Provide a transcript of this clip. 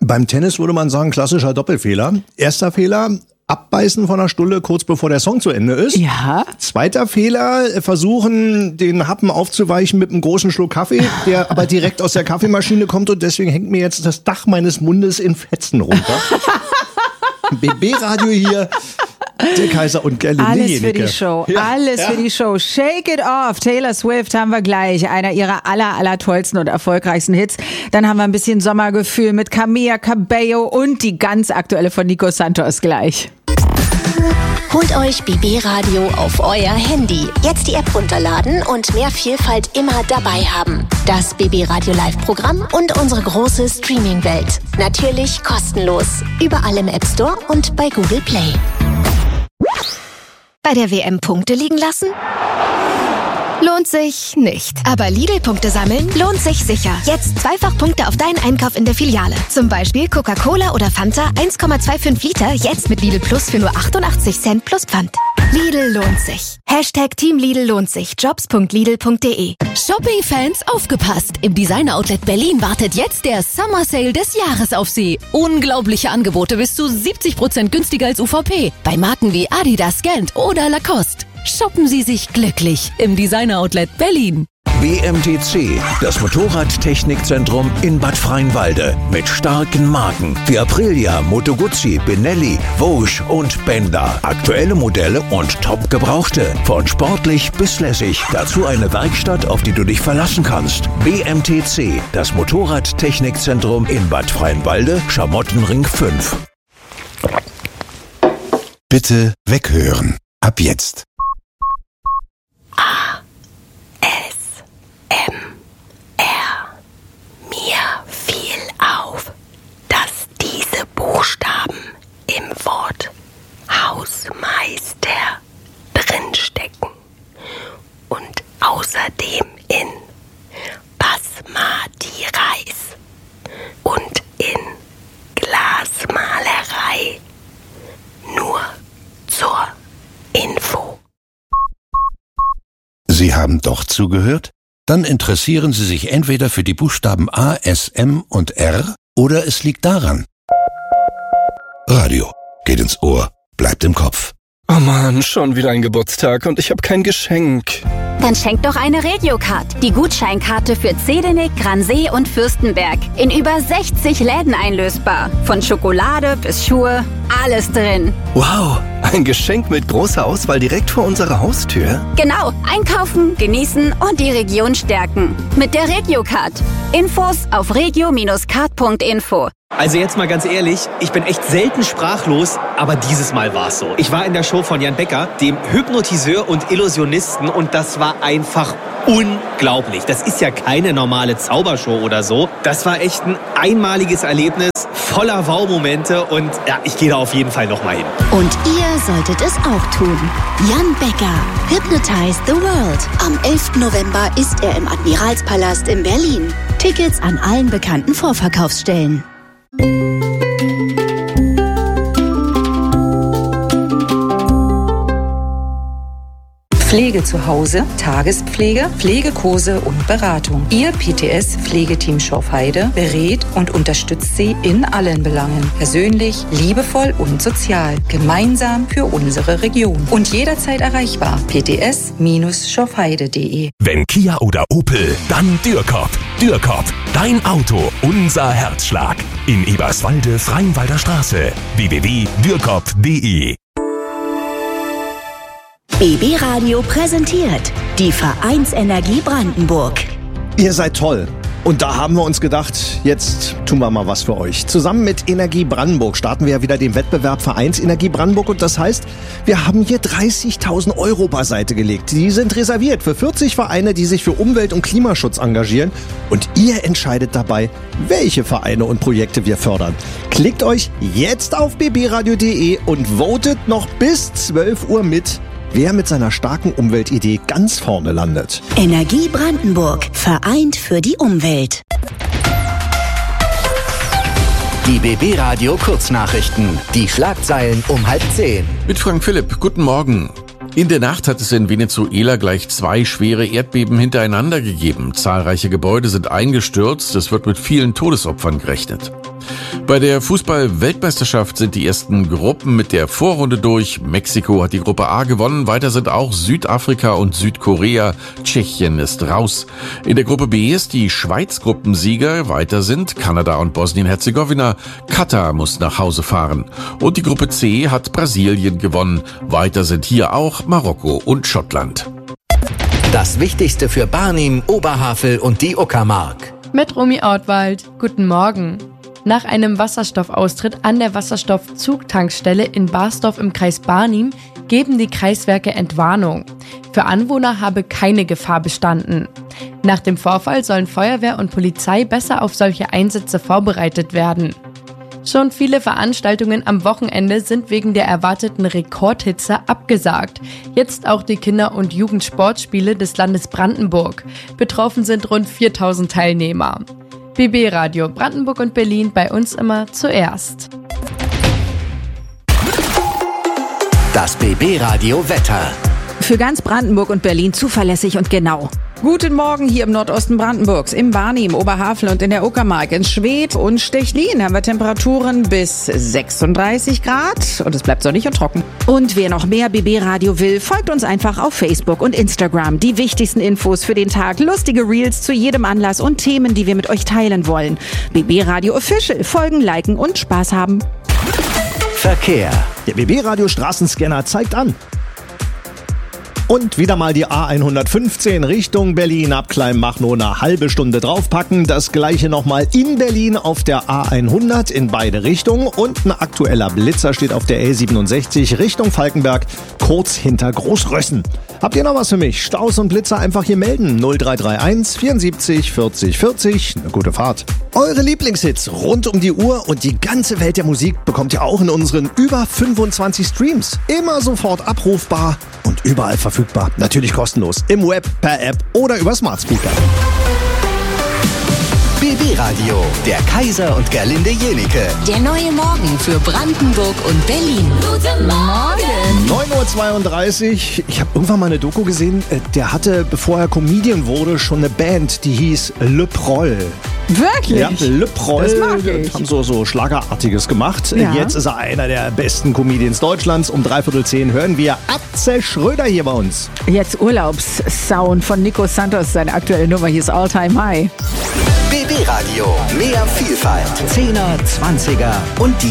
Beim Tennis würde man sagen, klassischer Doppelfehler. Erster Fehler, abbeißen von der Stulle kurz bevor der Song zu Ende ist. Ja. Zweiter Fehler, versuchen den Happen aufzuweichen mit einem großen Schluck Kaffee, der aber direkt aus der Kaffeemaschine kommt und deswegen hängt mir jetzt das Dach meines Mundes in Fetzen runter. BB-Radio hier. Der Kaiser und Gelle. Alles für die Show. Alles für die Show. Shake it off. Taylor Swift haben wir gleich. Einer ihrer aller tollsten und erfolgreichsten Hits. Dann haben wir ein bisschen Sommergefühl mit Camila Cabello und die ganz aktuelle von Nico Santos gleich. Holt euch BB Radio auf euer Handy. Jetzt die App runterladen und mehr Vielfalt immer dabei haben. Das BB Radio Live-Programm und unsere große Streaming-Welt. Natürlich kostenlos. Überall im App Store und bei Google Play. Bei der WM Punkte liegen lassen? Lohnt sich nicht. Aber Lidl-Punkte sammeln lohnt sich sicher. Jetzt Zweifach-Punkte auf deinen Einkauf in der Filiale. Zum Beispiel Coca-Cola oder Fanta 1,25 Liter, jetzt mit Lidl Plus für nur 88 Cent plus Pfand. Lidl lohnt sich. Team Lidl lohnt sich. Jobs.lidl.de. Shopping-Fans, aufgepasst! Im Designer-Outlet Berlin wartet jetzt der Summer Sale des Jahres auf Sie. Unglaubliche Angebote bis zu 70% günstiger als UVP. Bei Marken wie Adidas, Gant oder Lacoste. Shoppen Sie sich glücklich im Designer-Outlet Berlin. BMTC, das Motorradtechnikzentrum in Bad Freienwalde. Mit starken Marken wie Aprilia, Moto Guzzi, Benelli, Vosges und Benda. Aktuelle Modelle und top gebrauchte. Von sportlich bis lässig. Dazu eine Werkstatt, auf die du dich verlassen kannst. BMTC, das Motorradtechnikzentrum in Bad Freienwalde, Schamottenring 5. Bitte weghören. Ab jetzt. Mir fiel auf, dass diese Buchstaben im Wort Hausmeister drinstecken und außerdem in Basmati Reis und in Glasmalerei. Nur zur Info. Sie haben doch zugehört? Dann interessieren Sie sich entweder für die Buchstaben A, S, M und R oder es liegt daran. Radio geht ins Ohr, bleibt im Kopf. Oh Mann, schon wieder ein Geburtstag und ich habe kein Geschenk. Dann schenkt doch eine Regiocard, die Gutscheinkarte für Zedinek, Gransee und Fürstenberg. In über 60 Läden einlösbar. Von Schokolade bis Schuhe, alles drin. Wow, ein Geschenk mit großer Auswahl direkt vor unserer Haustür. Genau, einkaufen, genießen und die Region stärken. Mit der Regiocard. Infos auf regio-card.info. Also jetzt mal ganz ehrlich, ich bin echt selten sprachlos, aber dieses Mal war es so. Ich war in der Show von Jan Becker, dem Hypnotiseur und Illusionisten, und das war einfach unglaublich. Das ist ja keine normale Zaubershow oder so. Das war echt ein einmaliges Erlebnis, voller Wow-Momente, und ja, ich gehe da auf jeden Fall nochmal hin. Und ihr solltet es auch tun. Jan Becker, Hypnotize the World. Am 11. November ist er im Admiralspalast in Berlin. Tickets an allen bekannten Vorverkaufsstellen. Pflege zu Hause, Tagespflege, Pflegekurse und Beratung. Ihr PTS-Pflegeteam Schorfheide berät und unterstützt Sie in allen Belangen. Persönlich, liebevoll und sozial. Gemeinsam für unsere Region. Und jederzeit erreichbar. pts-schorfheide.de. Wenn Kia oder Opel, dann Dürkop. Dürkop, dein Auto, unser Herzschlag. In Eberswalde, Freienwalder Straße. www.dürkop.de. BB Radio präsentiert die Vereinsenergie Brandenburg. Ihr seid toll. Und da haben wir uns gedacht, jetzt tun wir mal was für euch. Zusammen mit Energie Brandenburg starten wir ja wieder den Wettbewerb Vereinsenergie Brandenburg. Und das heißt, wir haben hier 30.000 € beiseite gelegt. Die sind reserviert für 40 Vereine, die sich für Umwelt- und Klimaschutz engagieren. Und ihr entscheidet dabei, welche Vereine und Projekte wir fördern. Klickt euch jetzt auf bbradio.de und votet noch bis 12 Uhr mit, wer mit seiner starken Umweltidee ganz vorne landet. Energie Brandenburg, vereint für die Umwelt. Die BB Radio Kurznachrichten. Die Schlagzeilen um 9:30. Mit Frank Philipp, guten Morgen. In der Nacht hat es in Venezuela gleich 2 schwere Erdbeben hintereinander gegeben. Zahlreiche Gebäude sind eingestürzt, es wird mit vielen Todesopfern gerechnet. Bei der Fußball-Weltmeisterschaft sind die ersten Gruppen mit der Vorrunde durch. Mexiko hat die Gruppe A gewonnen. Weiter sind auch Südafrika und Südkorea. Tschechien ist raus. In der Gruppe B ist die Schweiz Gruppensieger. Weiter sind Kanada und Bosnien-Herzegowina. Katar muss nach Hause fahren. Und die Gruppe C hat Brasilien gewonnen. Weiter sind hier auch Marokko und Schottland. Das Wichtigste für Barnim, Oberhavel und die Uckermark. Mit Romy Ortwald. Guten Morgen. Nach einem Wasserstoffaustritt an der Wasserstoffzugtankstelle in Barsdorf im Kreis Barnim geben die Kreiswerke Entwarnung. Für Anwohner habe keine Gefahr bestanden. Nach dem Vorfall sollen Feuerwehr und Polizei besser auf solche Einsätze vorbereitet werden. Schon viele Veranstaltungen am Wochenende sind wegen der erwarteten Rekordhitze abgesagt. Jetzt auch die Kinder- und Jugendsportspiele des Landes Brandenburg. Betroffen sind rund 4000 Teilnehmer. BB Radio Brandenburg und Berlin, bei uns immer zuerst. Das BB Radio Wetter. Für ganz Brandenburg und Berlin zuverlässig und genau. Guten Morgen hier im Nordosten Brandenburgs, im Barnim, Oberhavel und in der Uckermark. In Schwedt und Stechlin haben wir Temperaturen bis 36 Grad und es bleibt sonnig und trocken. Und wer noch mehr BB Radio will, folgt uns einfach auf Facebook und Instagram. Die wichtigsten Infos für den Tag, lustige Reels zu jedem Anlass und Themen, die wir mit euch teilen wollen. BB Radio Official, folgen, liken und Spaß haben. Verkehr. Der BB Radio Straßenscanner zeigt an. Und wieder mal die A115 Richtung Berlin ab Kleinmachnow eine halbe Stunde draufpacken. Das gleiche nochmal in Berlin auf der A100 in beide Richtungen. Und ein aktueller Blitzer steht auf der A67 Richtung Falkenberg, kurz hinter Großrössen. Habt ihr noch was für mich? Staus und Blitzer einfach hier melden. 0331 74 40 40. Eine gute Fahrt. Eure Lieblingshits rund um die Uhr und die ganze Welt der Musik bekommt ihr auch in unseren über 25 Streams. Immer sofort abrufbar und überall verfügbar. Natürlich kostenlos. Im Web, per App oder über Smart Speaker. BB Radio, der Kaiser und Gerlinde Jenike. Der neue Morgen für Brandenburg und Berlin. Guten Morgen. 9.32 Uhr. Ich habe irgendwann mal eine Doku gesehen, der hatte, bevor er Comedian wurde, schon eine Band, die hieß Le Proll. Wirklich? Ja, Le Proll. Das mag ich. Haben so Schlagerartiges gemacht. Ja. Jetzt ist er einer der besten Comedians Deutschlands. Um 9:45 hören wir Atze Schröder hier bei uns. Jetzt Urlaubssound von Nico Santos, seine aktuelle Nummer hier ist All Time High. BB Radio, mehr Vielfalt, 10er, 20er und die